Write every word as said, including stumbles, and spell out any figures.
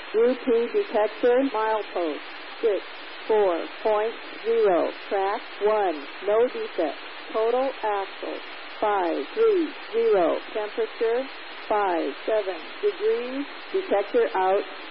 Routine detector, milepost, six, four point zero. Track, one, no defect. Total axle, five, three, zero. Temperature, five, seven degrees. Detector out.